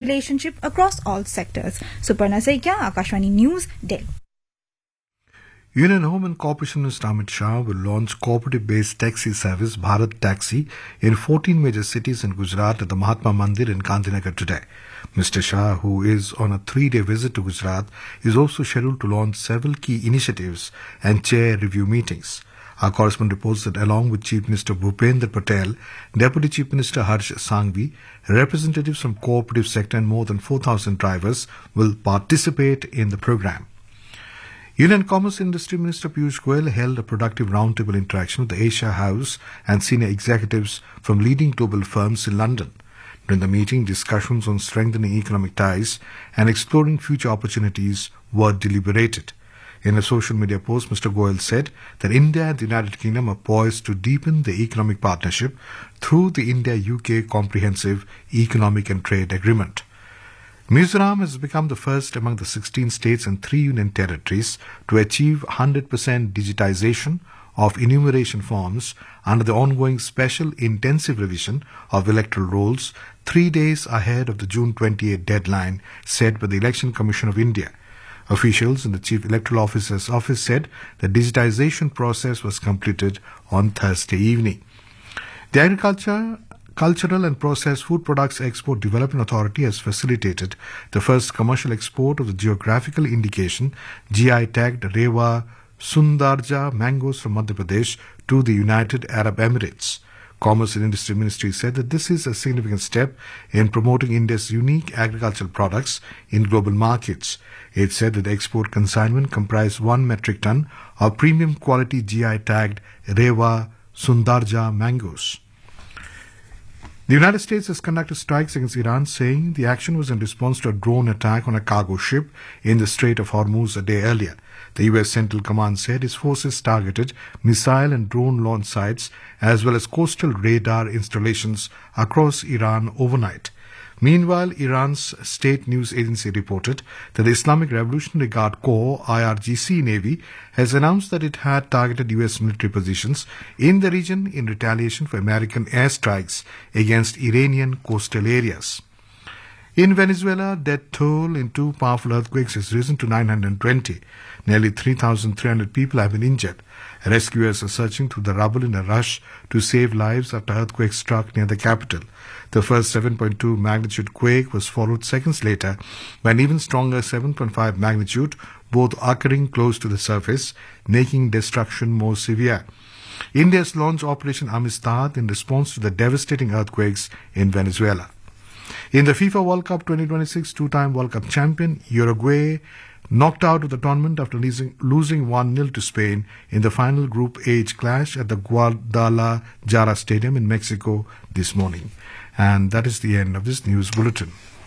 relationship across all sectors. Suparna Saikia, Akashvani News, Delhi. Union Home and Corporation Minister Amit Shah will launch cooperative-based taxi service Bharat Taxi in 14 major cities in Gujarat at the Mahatma Mandir in Gandhinagar today. Mr. Shah, who is on a 3-day visit to Gujarat, is also scheduled to launch several key initiatives and chair review meetings. Our correspondent reports that along with Chief Minister Bhupendra Patel, Deputy Chief Minister Harsh Sanghvi, representatives from cooperative sector and more than 4,000 drivers will participate in the program. Union Commerce Industry Minister Piyush Goyal held a productive roundtable interaction with the Asia House and senior executives from leading global firms in London. During the meeting, discussions on strengthening economic ties and exploring future opportunities were deliberated. In a social media post, Mr. Goyal said that India and the United Kingdom are poised to deepen the economic partnership through the India-UK Comprehensive Economic and Trade Agreement. Mizoram has become the first among the 16 states and 3 union territories to achieve 100% digitization of enumeration forms under the ongoing special intensive revision of electoral rolls 3 days ahead of the June 28 deadline set by the Election Commission of India. Officials in the Chief Electoral Officer's office said the digitization process was completed on Thursday evening. The Cultural and Processed Food Products Export Development Authority has facilitated the first commercial export of the geographical indication GI-tagged Rewa Sundarja mangoes from Madhya Pradesh to the United Arab Emirates. Commerce and Industry Ministry said that this is a significant step in promoting India's unique agricultural products in global markets. It said that the export consignment comprised 1 metric ton of premium quality GI-tagged Rewa Sundarja mangoes. The United States has conducted strikes against Iran, saying the action was in response to a drone attack on a cargo ship in the Strait of Hormuz a day earlier. The U.S. Central Command said its forces targeted missile and drone launch sites as well as coastal radar installations across Iran overnight. Meanwhile, Iran's state news agency reported that the Islamic Revolutionary Guard Corps IRGC Navy has announced that it had targeted U.S. military positions in the region in retaliation for American airstrikes against Iranian coastal areas. In Venezuela, death toll in 2 powerful earthquakes has risen to 920. Nearly 3,300 people have been injured. Rescuers are searching through the rubble in a rush to save lives after earthquake struck near the capital. The first 7.2 magnitude quake was followed seconds later by an even stronger 7.5 magnitude, both occurring close to the surface, making destruction more severe. India has launched Operation Amistad in response to the devastating earthquakes in Venezuela. In the FIFA World Cup 2026, 2-time World Cup champion Uruguay knocked out of the tournament after losing 1-0 to Spain in the final Group H clash at the Guadalajara Stadium in Mexico this morning. And that is the end of this news bulletin.